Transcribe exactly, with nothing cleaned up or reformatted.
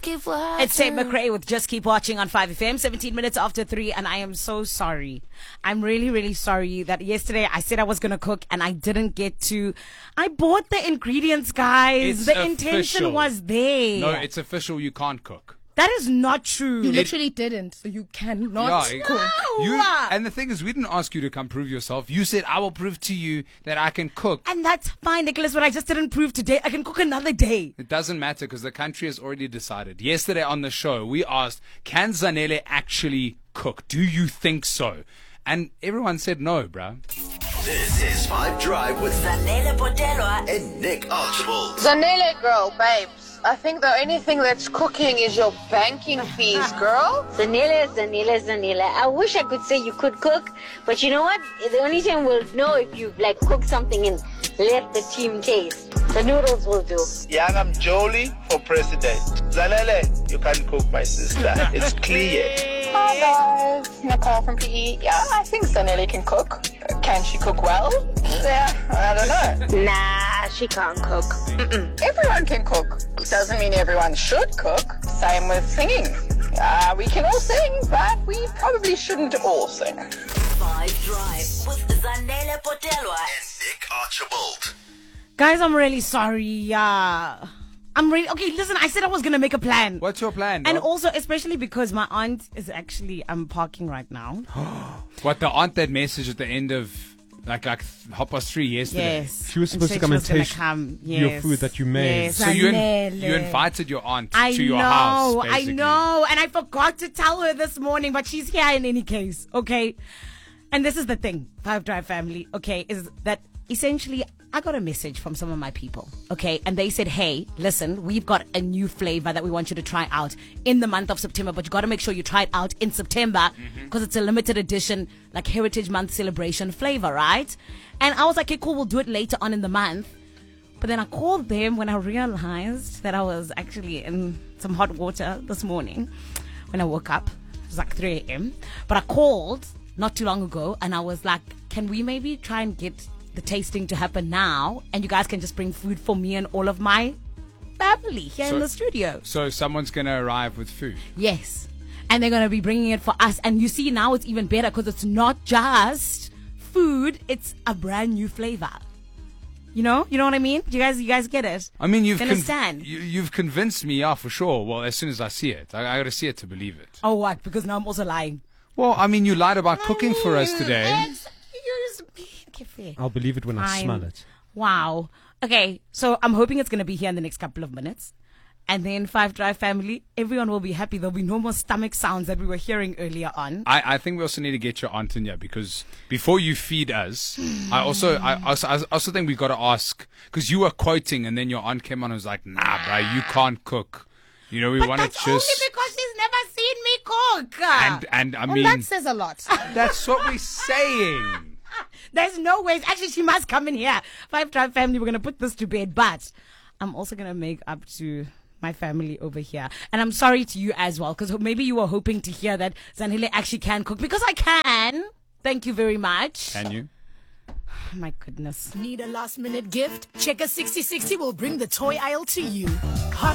keep watching. It's Tate McRae with Just Keep Watching on five F M, seventeen minutes after three, and I am so sorry. I'm really, really sorry that yesterday I said I was going to cook and I didn't get to. I bought the ingredients, guys. It's the official. intention was there. No, it's official. You can't cook. That is not true. You literally didn't, so you cannot Yeah, cook. You, and the thing is, we didn't ask you to come prove yourself. You said, I will prove to you that I can cook. And that's fine, Nicholas, but I just didn't prove today. I can cook another day. It doesn't matter because the country has already decided. Yesterday on the show, we asked, can Zanele actually cook? Do you think so? And everyone said no, bruh. This is Five Drive with Zanele Potelwa and Nick Archibald. Zanele, girl, babes. I think the only thing that's cooking is your banking fees, girl. Zanele, Zanele, Zanele. I wish I could say you could cook, but you know what? The only time we'll know if you like cook something and let the team taste. The noodles will do. Young, I'm Jolie for president. Zanele, you can cook, my sister. It's clear. Hi guys, Nicole from P E. Yeah, I think Zanele can cook. Can she cook well? Yeah, I don't know. Nah, she can't cook. Mm-mm. Everyone can cook. Doesn't mean everyone should cook. Same with singing. Uh, we can all sing, but we probably shouldn't all sing. Five Drive with Zanele Potelwa And Nick Archibald. Guys, I'm really sorry. Yeah. I'm really okay. Listen, I said I was gonna make a plan. What's your plan? And Rob? also, especially because my aunt is actually, I'm parking right now. What, the aunt that message at the end of like like half past three yesterday? Yes. She was And supposed said to come she and was gonna taste come. your Yes. food that you made. Yes. So you in, Zanele. you invited your aunt I to your know, house, I basically. know, and I forgot to tell her this morning, but she's here in any case, okay? And this is the thing, Five Drive family, okay, is that essentially I got a message from some of my people, okay? And they said, hey, listen, we've got a new flavor that we want you to try out in the month of September, but you got to make sure you try it out in September because it's a limited edition, like Heritage Month celebration flavor, right? And I was like, okay, cool, we'll do it later on in the month. But then I called them when I realized that I was actually in some hot water this morning when I woke up. It was like three a.m. But I called not too long ago and I was like, can we maybe try and get the tasting to happen now, and you guys can just bring food for me and all of my family here So- in the studio. So someone's going to arrive with food. Yes. And they're going to be bringing it for us. And you see, now it's even better because it's not just food, it's a brand new flavor. You know? You know what I mean? You guys, you guys get it? I mean, you've You understand? you, you've convinced me, yeah, for sure. Well, as soon as I see it, I, I got to see it to believe it. Oh, what? Because now I'm also lying. Well, I mean, you lied about cooking for us today. Excuse me. Okay, fair. I'll believe it when I Fine. smell it. Wow. Okay, so I'm hoping it's going to be here in the next couple of minutes. And then Five Drive family, everyone will be happy. There'll be no more stomach sounds that we were hearing earlier on. I, I think we also need to get your aunt in here because before you feed us, I also I also, I also think we got to ask because you were quoting and then your aunt came on and was like, "Nah, bro, you can't cook." You know, we But want to that's just only because she's never seen me cook. and and I Well, mean that says a lot. that's what we're saying. There's no way. Actually, she must come in here. Five Drive family, we're going to put this to bed. But I'm also going to make up to my family over here. And I'm sorry to you as well, because maybe you were hoping to hear that Zanele actually can cook. Because I can. Thank you very much. Can you? My goodness. Need a last minute gift? Checker sixty sixty will bring the toy aisle to you. Hot